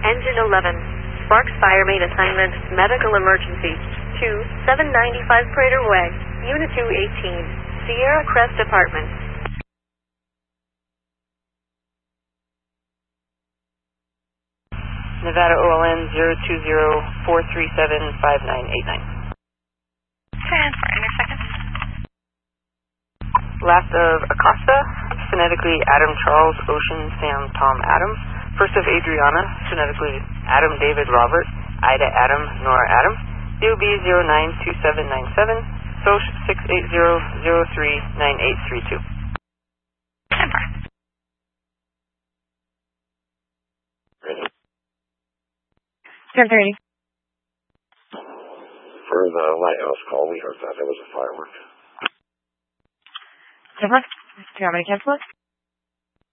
Engine 11. Sparks Fire Main Assignment, Medical Emergency. 795 Prater Way, Unit 218, Sierra Crest Apartment. Nevada OLN 020-437-5989. And for intersecond. Last of Acosta, phonetically Adam Charles Ocean Sam Tom Adam. First of Adriana, phonetically Adam David Robert Ida Adam Nora Adam. DOB 092797, SOC 680039832. And for. Ready. 10:30. For the lighthouse call, we heard that there was a firework. Jennifer, do you want me to cancel it?